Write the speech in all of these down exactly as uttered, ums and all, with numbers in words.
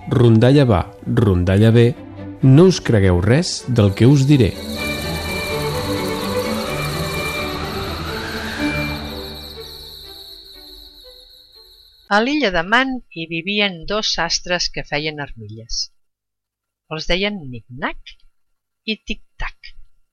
rondalla va, rondalla ve, no us cregueu res del que us diré. A l'illa de Man hi vivien dos sastres que feien armilles. Els deien Nic-Nac i Tic-Tac.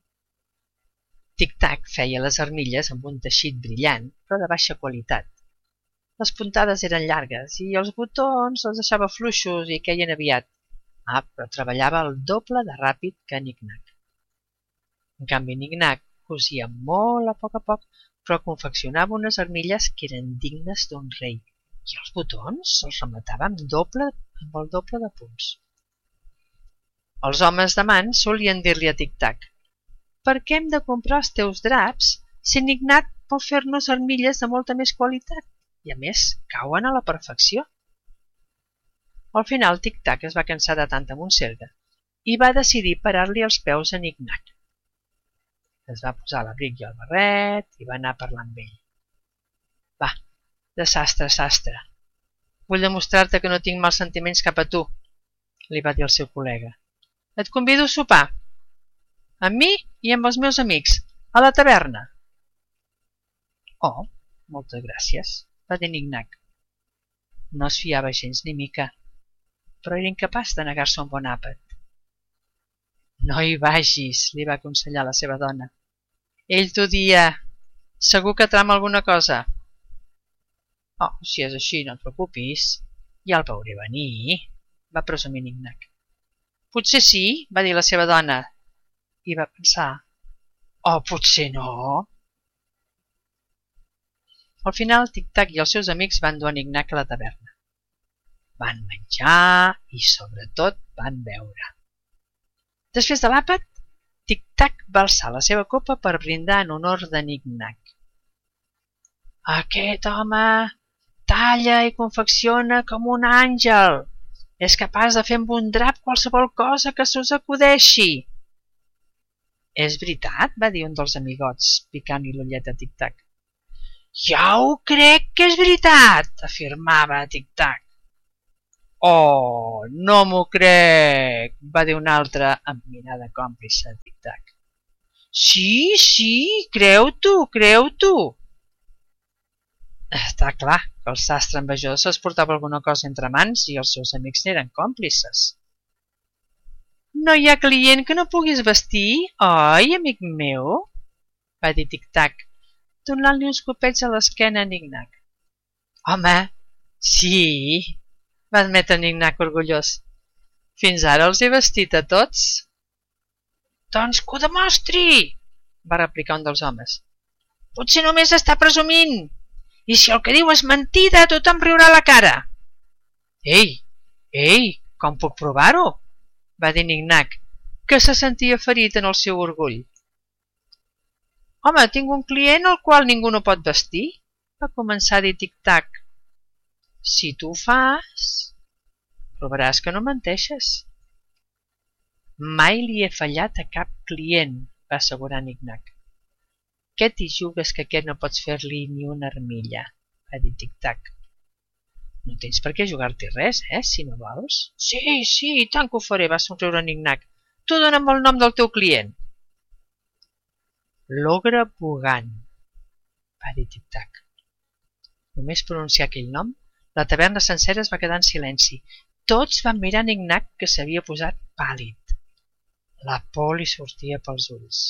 Tic-Tac feia les armilles amb un teixit brillant, però de baixa qualitat. Les puntades eren llargues i els botons els deixava fluixos i queien aviat. Ah, però treballava el doble de ràpid que Nic-Nac. En canvi, Nic-Nac cosia molt a poc a poc, però confeccionava unes armilles que eren dignes d'un rei. I els botons els rematava amb, doble, amb el doble de punts. Els homes de Man solien dir-li a Tic-Tac: «Per què hem de comprar els teus draps si Nic-Nac pot fer-nos armilles de molta més qualitat i, a més, cauen a la perfecció?» Al final, Tic-Tac es va cansar de tanta monserga i va decidir parar-li els peus a Nic-Nac. Es va posar l'abric i el barret i va anar a parlar amb ell. «Va, de sastre a sastre. Vull demostrar-te que no tinc mals sentiments cap a tu», li va dir el seu col·lega. «Et convido a sopar. Amb mi i amb els meus amics, a la taverna». «Oh, moltes gràcies», va dir Nic-Nac. No es fiava gens ni mica, però era incapaç de negar-se un bon àpat. «No hi vagis», li va aconsellar la seva dona. «Ell t'odia. Segur que trama alguna cosa». «Oh, si és així, no et preocupis. Ja el veuré venir», va presumir Nic-Nac. «Potser sí», va dir la seva dona, i va pensar: «Oh, potser no». Al final, Tic-Tac i els seus amics van dur a Nic-Nac a la taverna. Van menjar i, sobretot, van beure. Després de l'àpat, Tic-Tac va alçar la seva copa per brindar en honor de Nic-Nac. «Aquest home talla i confecciona com un àngel. És capaç de fer amb un drap qualsevol cosa que se us acudeixi». «És veritat?», va dir un dels amigots, picant-li l'ullet a Tic-Tac. «Ja ho crec que és veritat», afirmava Tic-Tac. «Oh, no m'ho crec», va dir un altre amb mirada còmplice a Tic-Tac. «Sí, sí, creu-t'ho, creu-t'ho». Està clar que el sastre envejós es portava alguna cosa entre mans i els seus amics n'eren còmplices. «No hi ha client que no puguis vestir, oi, amic meu?», va dir Tic-Tac, donant-li uns copets a l'esquena a Nic-Nac. «Home, sí», va admetre Nic-Nac orgullós. «Fins ara els he vestit a tots». «Doncs que ho demostri», va replicar un dels homes. «Potser només està presumint. I si el que diu és mentida, tothom riurà a la cara». «Ei, ei, com puc provar-ho?», va dir Nic-Nac, que se sentia ferit en el seu orgull. «Home, tinc un client al qual ningú no pot vestir», va començar a dir Tic-Tac. «Si tu ho fas, provaràs que no menteixes». «Mai li he fallat a cap client», va assegurar Nic-Nac. «Què t'hi jugues que aquest no pots fer-li ni una armilla?, va dir Tic-Tac. «No tens per què jugar-t'hi res, eh, si no vols». «Sí, sí, i tant que ho faré», va somriure Nic-Nac. «Tu dona'm el nom del teu client». «L'ogre Bugant», va dir Tic-Tac. Només pronunciar aquell nom, la taverna sencera es va quedar en silenci. Tots van mirar Nic-Nac, que s'havia posat pàl·lid. La por li sortia pels ulls.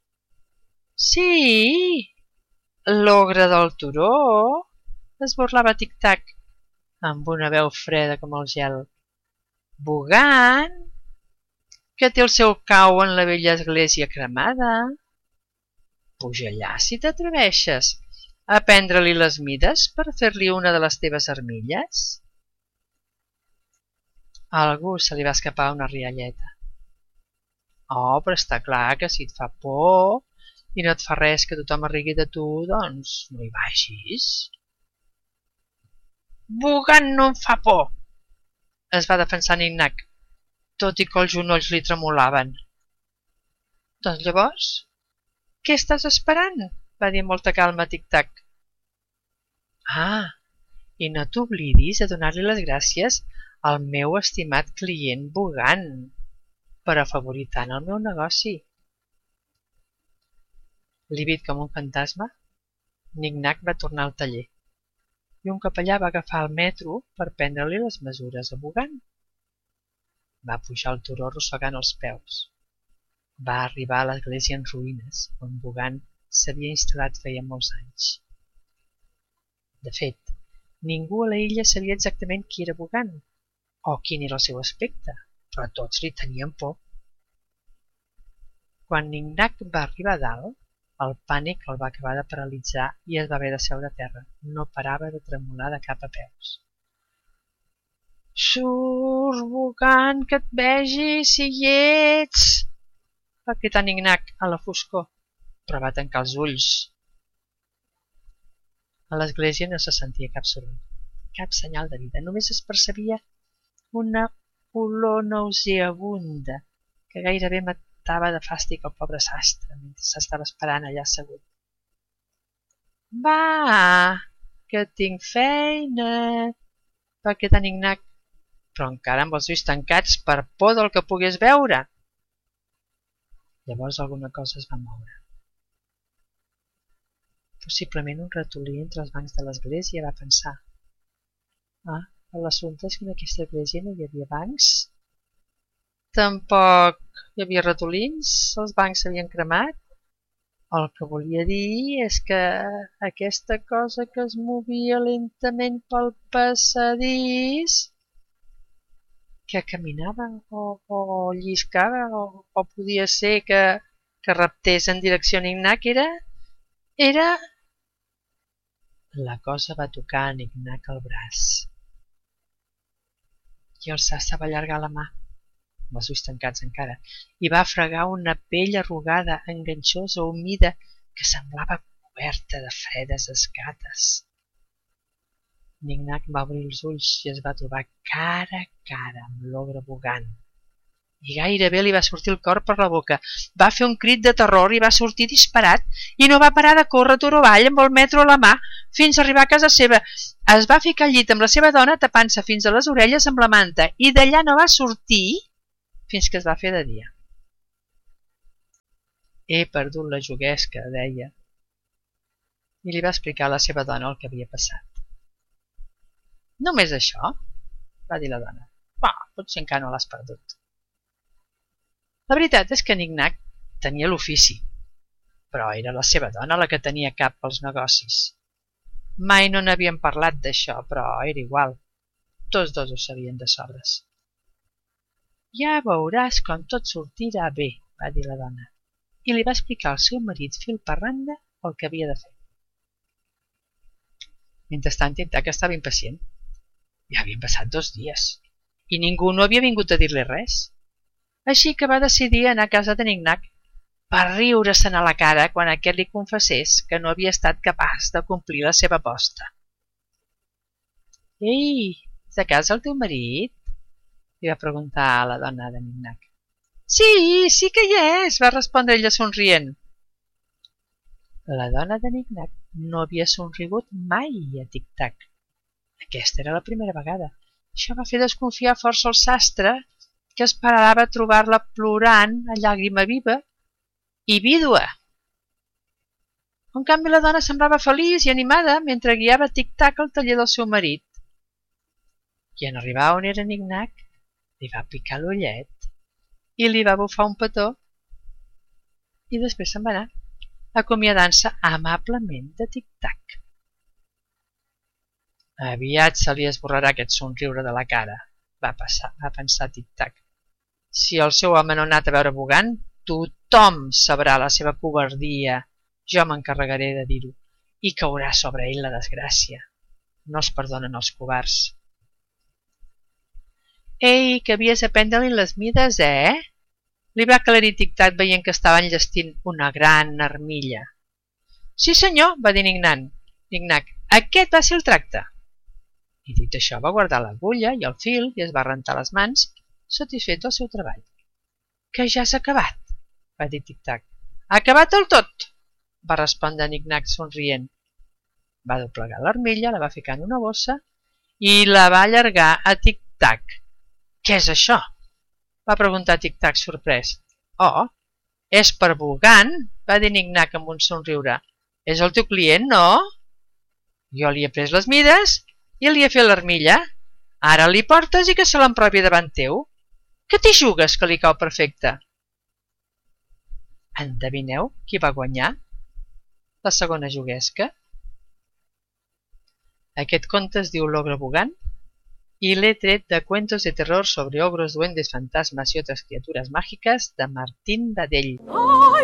«Sí, l'ogre del turó», es burlava Tic-Tac, amb una veu freda com el gel. «Bugant, que té el seu cau en la vella església cremada. Puja allà si t'atreveixes a prendre-li les mides per fer-li una de les teves armilles». A algú se li va escapar una rialleta. «Oh, però està clar que si et fa por i no et fa res que tothom es rigui de tu, doncs no hi vagis». «Bugant no em fa por», es va defensar Nic-Nac, tot i que els genolls li tremolaven. «Doncs llavors, què estàs esperant?», va dir amb molta calma Tic-Tac. «Ah, I no t'oblidis de donar-li les gràcies al meu estimat client Bugant per afavorir tant el meu negoci. Lívid com un fantasma, Nig-Nac va tornar al taller i un cop allà va agafar el metro per prendre-li les mesures a Bugant. Va pujar el turó arrossegant els peus. Va arribar a l'església en ruïnes, on Bugant s'havia instal·lat feia molts anys. De fet, ningú a la illa sabia exactament qui era Bugant o quin era el seu aspecte, però tots li tenien por. Quan Nig-Nac va arribar a dalt, el pànic el va acabar de paralitzar i es va haver de seure a terra. No parava de tremolar de cap a peus. Surt, Bugant, que et vegi, si hi ets! Va cridar Nig-Nac a la foscor, però va tancar els ulls. A l'església no se sentia cap soroll, cap senyal de vida. Només es percebia una olor nauseabunda que gairebé matava de fàstic el pobre sastre mentre s'estava esperant allà assegut. Va, que tinc feina, va cridar Nig-Nac, però encara amb els ulls tancats per por del que pogués veure. Llavors alguna cosa es va moure. Possiblement un ratolí entre els bancs de l'església, va pensar. Ah, però l'assumpte és que en aquesta església no hi havia bancs. Tampoc hi havia ratolins, els bancs s'havien cremat. El que volia dir és que aquesta cosa que es movia lentament pel passadís, que caminava o, o lliscava o, o podia ser que, que reptés en direcció a Nig-Nac, era... era... La cosa va tocar a Nig-Nac al braç. I el sastre va allargar la mà, amb els ulls tancats encara, i va fregar una pell arrugada, enganxosa, humida, que semblava coberta de fredes escates. Nig-Nac va obrir els ulls i es va trobar cara a cara amb l'ogre Bugant. I gairebé li va sortir el cor per la boca. Va fer un crit de terror i va sortir disparat i no va parar de córrer turó avall amb el metro a la mà fins a arribar a casa seva. Es va ficar al llit amb la seva dona tapant-se fins a les orelles amb la manta i d'allà no va sortir fins que es va fer de dia. He perdut la juguesca, deia, i li va explicar a la seva dona el que havia passat. Només això? Va dir la dona. Bah, potser encara no l'has perdut. La veritat és que Nig-Nac tenia l'ofici, però era la seva dona la que tenia cap pels negocis. Mai no n'havien parlat d'això, però era igual. Tots dos ho sabien de sobres. Ja veuràs com tot sortirà bé, va dir la dona, i li va explicar al seu marit fil per randa el que havia de fer. Mentrestant, Tic-Tac estava impacient. Ja havien passat dos dies i ningú no havia vingut a dir-li res. Així que va decidir anar a casa de Nig-Nac per riure-se'n a la cara quan aquest li confessés que no havia estat capaç de complir la seva aposta. Ei, és a casa el teu marit? Li va preguntar a la dona de Nig-Nac. Sí, sí que hi és, va respondre ella somrient. La dona de Nig-Nac no havia somrigut mai a Tic-Tac. Aquesta era la primera vegada. Això va fer desconfiar força el sastre, que esperava trobar-la plorant a llàgrima viva i vídua. En canvi, la dona semblava feliç i animada mentre guiava Tic-Tac al taller del seu marit. I en arribar on era Nig-Nac, li va picar l'ullet i li va bufar un petó i després se'n va anar, acomiadant-se amablement de Tic-Tac. Aviat se li esborrarà aquest somriure de la cara, va, passar, va pensar Tic-Tac. Si el seu home no ha anat a veure Bugant, tothom sabrà la seva covardia. Jo m'encarregaré de dir-ho i caurà sobre ell la desgràcia. No es perdonen els covards. Ei, que havies d'aprendre-li les mides, eh? Li va aclarir Tic-Tac veient que estava enllestint una gran armilla. Sí senyor, va dir Nig-Nac, aquest va ser el tracte. I dit això va guardar l'agulla i el fil i es va rentar les mans, satisfet del seu treball. Que ja s'ha acabat, va dir Tic-Tac. Acabat el tot, va respondre Nig-Nac somrient. Va doblegar l'armilla, la va ficar en una bossa i la va allargar a Tic-Tac. «Què és això?», va preguntar Tic-Tac sorprès. «Oh, és per Bogan», va dir Nic-Nac amb un somriure. «És el teu client, no? Jo li he pres les mides i li he fet l'armilla. Ara li portes i que se l'emprovi davant teu. Que t'hi jugues, que li cau perfecte?» Endevineu qui va guanyar la segona juguesca? Aquest conte es diu L'ogre Bogan y l'he tret de Cuentos de terror sobre ogros, duendes, fantasmas y otras criaturas mágicas de Martín Dadell.